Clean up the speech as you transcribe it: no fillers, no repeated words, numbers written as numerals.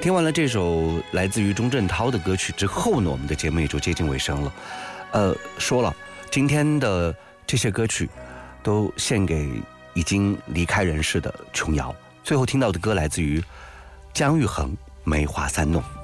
听完了这首来自于钟镇涛的歌曲之后呢，我们的节目也就接近尾声了。说了，今天的这些歌曲都献给已经离开人世的琼瑶。最后听到的歌来自于姜育恒《梅花三弄》。